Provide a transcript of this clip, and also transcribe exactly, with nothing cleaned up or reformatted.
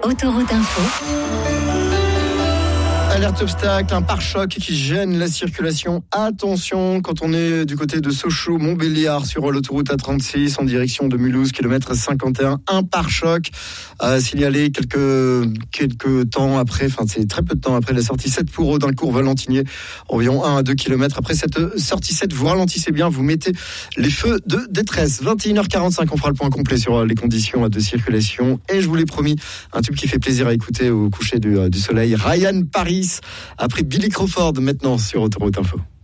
Autoroute Info. Alerte obstacle, un pare-choc qui gêne la circulation. Attention, quand on est du côté de Sochaux, Montbéliard, sur l'autoroute A trente-six, en direction de Mulhouse, kilomètre cinquante et un, un pare-choc a signalé quelques, quelques temps après, enfin c'est très peu de temps après la sortie sept pour Audincourt Valentinier, environ un à deux kilomètres après cette sortie sept. Vous ralentissez bien, vous mettez les feux de détresse. vingt et une heures quarante-cinq, on fera le point complet sur les conditions de circulation. Et je vous l'ai promis, un tube qui fait plaisir à écouter au coucher du, du soleil, Ryan Paris, après Billy Crawford, maintenant sur Autoroute Info.